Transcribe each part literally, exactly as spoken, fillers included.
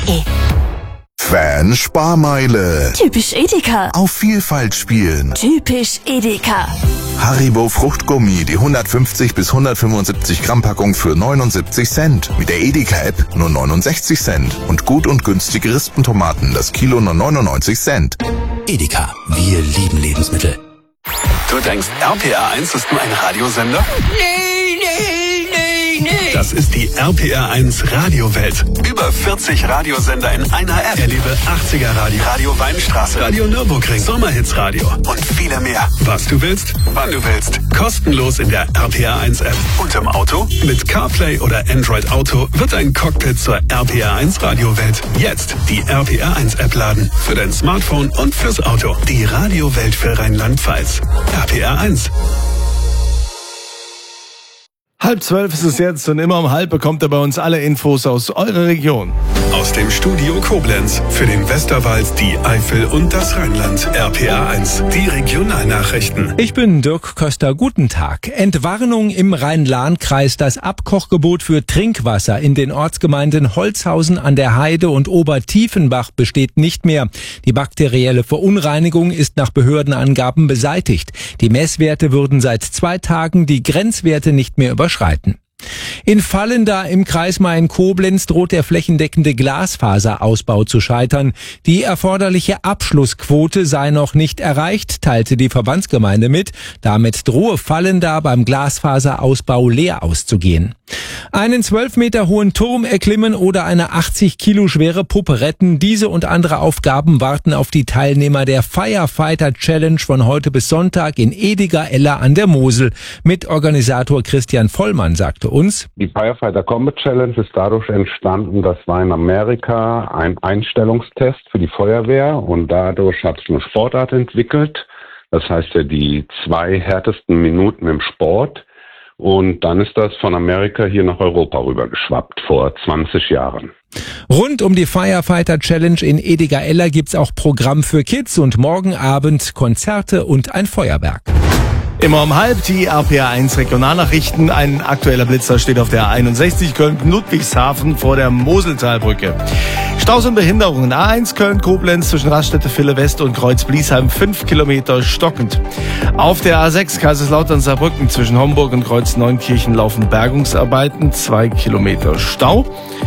de. Fan-Sparmeile. Typisch Edeka. Auf Vielfalt spielen. Typisch Edeka. Haribo Fruchtgummi, die hundertfünfzig bis hundertfünfundsiebzig Gramm Packung für neunundsiebzig Cent. Mit der Edeka-App nur neunundsechzig Cent. Und gut und günstige Rispentomaten, das Kilo nur neunundneunzig Cent. Edeka, wir lieben Lebensmittel. Du denkst, R P R eins ist nur ein Radiosender? Nee, nee, nee, nee. Das ist die R P R eins Radiowelt. Über vierzig Radiosender in einer App. Erlebe achtziger Radio, Radio Weinstraße, Radio Nürburgring, Sommerhits Radio und viele mehr. Was du willst, wann du willst. Kostenlos in der R P R eins App. Und im Auto? Mit CarPlay oder Android Auto wird ein Cockpit zur R P R eins Radiowelt. Jetzt die R P R eins App laden. Für dein Smartphone und fürs Auto. Die Radiowelt für Rheinland-Pfalz. R P R eins. Halb zwölf ist es jetzt und immer um halb bekommt ihr bei uns alle Infos aus eurer Region. Aus dem Studio Koblenz für den Westerwald, die Eifel und das Rheinland. R P R eins, die Regionalnachrichten. Ich bin Dirk Köster, guten Tag. Entwarnung im Rhein-Lahn-Kreis. Das Abkochgebot für Trinkwasser in den Ortsgemeinden Holzhausen an der Heide und Obertiefenbach besteht nicht mehr. Die bakterielle Verunreinigung ist nach Behördenangaben beseitigt. Die Messwerte würden seit zwei Tagen die Grenzwerte nicht mehr überschreiten. In Vallenda im Kreis Main-Koblenz droht der flächendeckende Glasfaserausbau zu scheitern. Die erforderliche Abschlussquote sei noch nicht erreicht, teilte die Verbandsgemeinde mit. Damit drohe Vallenda beim Glasfaserausbau leer auszugehen. Einen zwölf Meter hohen Turm erklimmen oder eine achtzig Kilo schwere Puppe retten. Diese und andere Aufgaben warten auf die Teilnehmer der Firefighter Challenge von heute bis Sonntag in Ediger-Eller an der Mosel. Mitorganisator Christian Vollmann sagte uns: Die Firefighter Combat Challenge ist dadurch entstanden, das war in Amerika ein Einstellungstest für die Feuerwehr und dadurch hat sich eine Sportart entwickelt. Das heißt ja die zwei härtesten Minuten im Sport. Und dann ist das von Amerika hier nach Europa rübergeschwappt, vor zwanzig Jahren. Rund um die Firefighter Challenge in Ediger-Eller gibt's auch Programm für Kids und morgen Abend Konzerte und ein Feuerwerk. Immer um halb die R P R eins Regionalnachrichten. Ein aktueller Blitzer steht auf der einundsechzig Köln-Ludwigshafen vor der Moseltalbrücke. Staus und Behinderungen. A eins Köln-Koblenz zwischen Raststätte Ville West und Kreuz-Bliesheim fünf Kilometer stockend. Auf der A sechs Kaiserslautern-Saarbrücken zwischen Homburg und Kreuz-Neunkirchen laufen Bergungsarbeiten, zwei Kilometer Stau.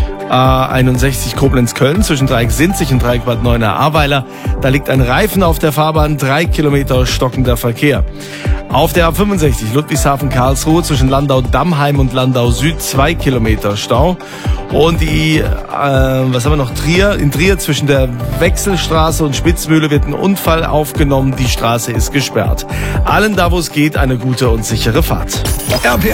A einundsechzig Koblenz-Köln zwischen Dreieck Sinzig und Dreieck Bad Neuenahr-Ahrweiler. Da liegt ein Reifen auf der Fahrbahn, drei Kilometer stockender Verkehr. Auf der A fünfundsechzig Ludwigshafen-Karlsruhe zwischen Landau-Dammheim und Landau-Süd zwei Kilometer Stau. Und die, äh, was haben wir noch, Trier, in Trier zwischen der Wechselstraße und Spitzmühle wird ein Unfall aufgenommen. Die Straße ist gesperrt. Allen da, wo es geht, eine gute und sichere Fahrt. R P